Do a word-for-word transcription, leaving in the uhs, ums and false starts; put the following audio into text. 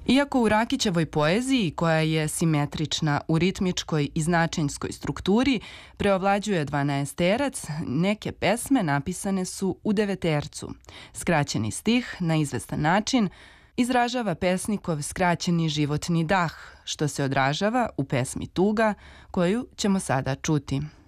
Iako u Rakićevoj poeziji, koja je simetrična u ritmičkoj i značenjskoj strukturi, preovlađuje dvanaesterac, neke pesme napisane su u devetercu. Skraćeni stih, na izvestan način, izražava pesnikov skraćeni životni dah, što se odražava u pesmi Tuga, koju ćemo sada čuti.